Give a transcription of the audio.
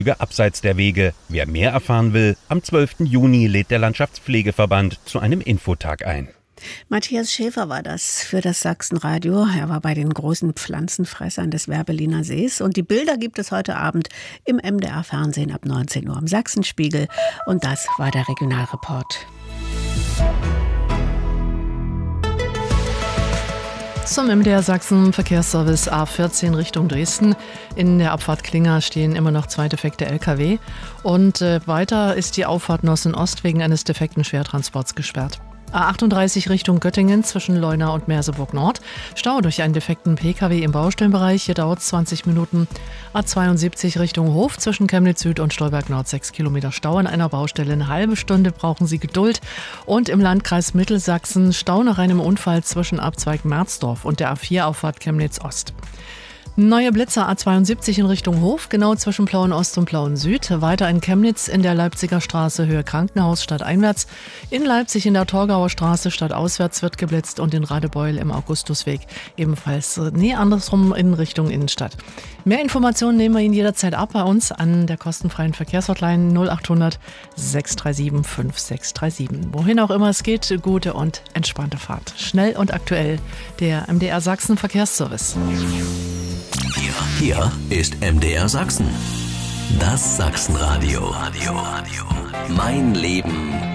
Abseits der Wege. Wer mehr erfahren will, am 12. Juni lädt der Landschaftspflegeverband zu einem Infotag ein. Matthias Schäfer war das für das Sachsenradio. Er war bei den großen Pflanzenfressern des Werbelliner Sees. Und die Bilder gibt es heute Abend im MDR-Fernsehen ab 19 Uhr im Sachsenspiegel. Und das war der Regionalreport. Zum MDR Sachsen Verkehrsservice A14 Richtung Dresden. In der Abfahrt Klinger stehen immer noch 2 defekte Lkw. Und weiter ist die Auffahrt Nossen-Ost wegen eines defekten Schwertransports gesperrt. A38 Richtung Göttingen zwischen Leuna und Merseburg Nord. Stau durch einen defekten Pkw im Baustellenbereich. Hier dauert es 20 Minuten. A72 Richtung Hof zwischen Chemnitz Süd und Stolberg Nord. 6 Kilometer Stau an einer Baustelle. Eine halbe Stunde brauchen Sie Geduld. Und im Landkreis Mittelsachsen Stau nach einem Unfall zwischen Abzweig Merzdorf und der A4-Auffahrt Chemnitz Ost. Neue Blitzer A72 in Richtung Hof, genau zwischen Plauen Ost und Plauen Süd. Weiter in Chemnitz in der Leipziger Straße Höhe Krankenhaus stadteinwärts. In Leipzig in der Torgauer Straße stadtauswärts wird geblitzt und in Radebeul im Augustusweg ebenfalls andersrum in Richtung Innenstadt. Mehr Informationen nehmen wir Ihnen jederzeit ab bei uns an der kostenfreien Verkehrshotline 0800 637 5637. Wohin auch immer es geht, gute und entspannte Fahrt. Schnell und aktuell der MDR Sachsen Verkehrsservice. Hier ist MDR Sachsen. Das Sachsenradio. Mein Leben